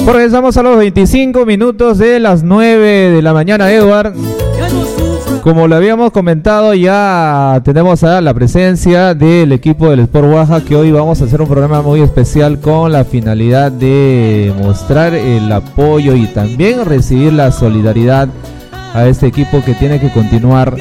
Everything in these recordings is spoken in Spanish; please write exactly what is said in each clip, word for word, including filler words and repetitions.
Regresamos a los veinticinco minutos de las nueve de la mañana, Edward. Como lo habíamos comentado, ya tenemos a la presencia del equipo del Sport Oaxaca, que hoy vamos a hacer un programa muy especial con la finalidad de mostrar el apoyo y también recibir la solidaridad a este equipo que tiene que continuar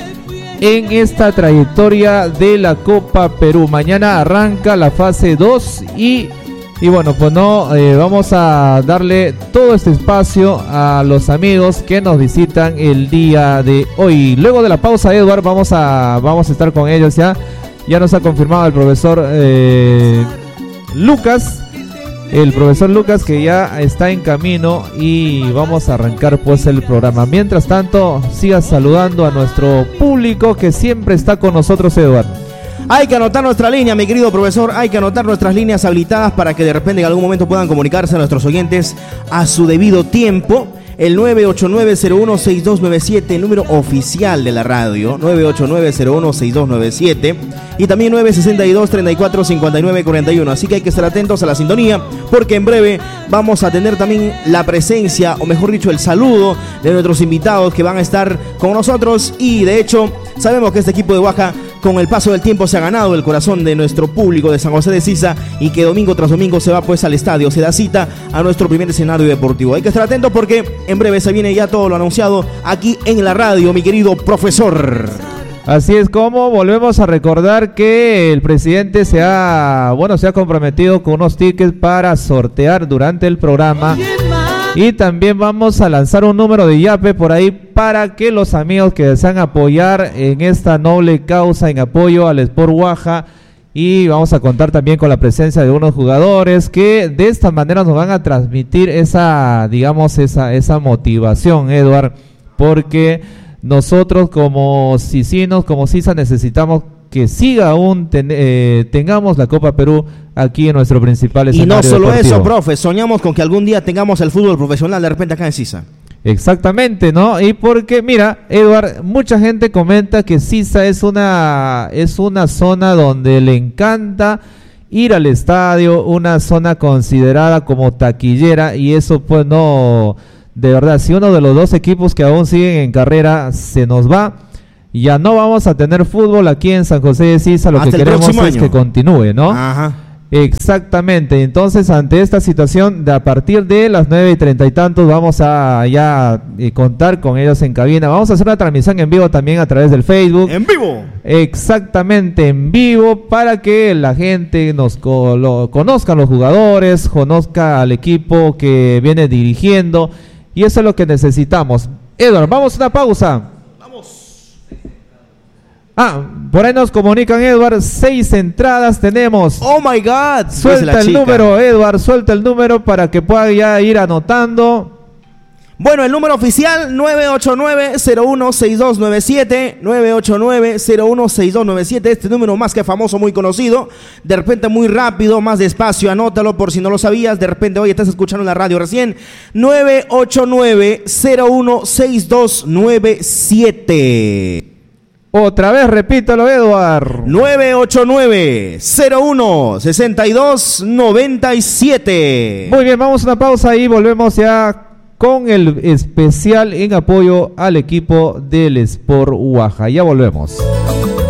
en esta trayectoria de la Copa Perú. Mañana arranca la fase dos y... Y bueno, pues no, eh, vamos a darle todo este espacio a los amigos que nos visitan el día de hoy. Luego de la pausa, Edward, vamos a, vamos a estar con ellos ya. Ya nos ha confirmado el profesor eh, Lucas, el profesor Lucas, que ya está en camino y vamos a arrancar pues el programa. Mientras tanto, siga saludando a nuestro público que siempre está con nosotros, Edward. Hay que anotar nuestra línea, mi querido profesor. Hay que anotar nuestras líneas habilitadas para que de repente en algún momento puedan comunicarse a nuestros oyentes a su debido tiempo. El nueve ocho nueve cero uno seis dos nueve siete, número oficial de la radio, nueve ocho nueve cero uno seis dos nueve siete, y también nueve seis dos, treinta y cuatro, cincuenta y nueve, cuarenta y uno. Así que hay que estar atentos a la sintonía, porque en breve vamos a tener también la presencia, o mejor dicho, el saludo de nuestros invitados que van a estar con nosotros. Y de hecho, sabemos que este equipo de Oaxaca, con el paso del tiempo, se ha ganado el corazón de nuestro público de San José de Sisa, y que domingo tras domingo se va pues al estadio, se da cita a nuestro primer escenario deportivo. Hay que estar atentos porque en breve se viene ya todo lo anunciado aquí en la radio, mi querido profesor. Así es, como volvemos a recordar que el presidente se ha, bueno, se ha comprometido con unos tickets para sortear durante el programa. Y también vamos a lanzar un número de yape por ahí para que los amigos que desean apoyar en esta noble causa en apoyo al Sport Oaxaca, y vamos a contar también con la presencia de unos jugadores que de esta manera nos van a transmitir esa, digamos, esa, esa motivación, Edward, porque nosotros como sisinos, como Sisa, necesitamos que siga aún, ten, eh, tengamos la Copa Perú aquí en nuestro principal escenario. Y no solo deportivo. Eso, profe, soñamos con que algún día tengamos el fútbol profesional de repente acá en Sisa. Exactamente, ¿no? Y porque, mira, Edward, mucha gente comenta que Sisa es una, es una zona donde le encanta ir al estadio, una zona considerada como taquillera, y eso pues no, de verdad, si uno de los dos equipos que aún siguen en carrera se nos va, ya no vamos a tener fútbol aquí en San José de Sisa. Lo Hasta que queremos es año. que continúe, ¿no? Ajá. Exactamente. Entonces, ante esta situación, de a partir de las nueve y treinta y tantos vamos a ya eh, contar con ellos en cabina. Vamos a hacer una transmisión en vivo también a través del Facebook. ¡En vivo! Exactamente, en vivo, para que la gente nos co lo, conozca a los jugadores, conozca al equipo que viene dirigiendo, y eso es lo que necesitamos. Edward, vamos a una pausa. Ah, por ahí nos comunican, Edward, seis entradas tenemos. Oh my God. Suelta el chica. número, Edward, suelta el número para que pueda ya ir anotando. Bueno, el número oficial nueve ocho nueve cero uno seis dos nueve siete, nueve ocho nueve cero uno seis dos nueve siete, este número más que famoso, muy conocido, de repente muy rápido, más despacio, anótalo por si no lo sabías, de repente hoy estás escuchando en la radio recién, nueve ocho nueve cero uno seis dos nueve siete. Otra vez, repítalo, Edward. nueve ocho nueve cero uno seis dos nueve siete. Muy bien, vamos a una pausa y volvemos ya con el especial en apoyo al equipo del Sport Oaxaca. Ya volvemos.